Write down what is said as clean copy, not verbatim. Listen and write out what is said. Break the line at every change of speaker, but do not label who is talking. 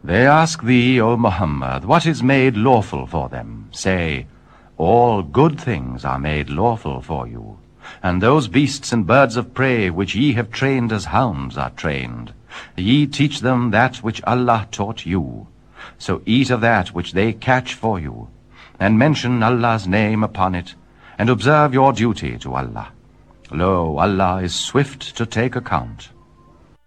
They ask thee, O Muhammad, what is made lawful for them. Say, all good things are made lawful for you, and those beasts and birds of prey which ye have trained as hounds are trained. Ye teach them that which Allah taught you. So eat of that which they catch for you, and mention Allah's name upon it, and observe your duty to Allah. Lo, Allah is swift to take account.